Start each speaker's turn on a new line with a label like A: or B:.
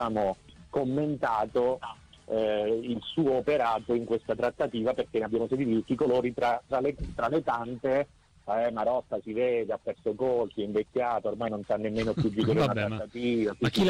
A: diciamo, commentato il suo operato in questa trattativa, perché ne abbiamo sentiti tutti i colori tra le tante. Marotta si vede, ha perso gol, si è invecchiato, ormai non sa nemmeno più di una
B: Vabbè,
A: trattativa.
B: ma chi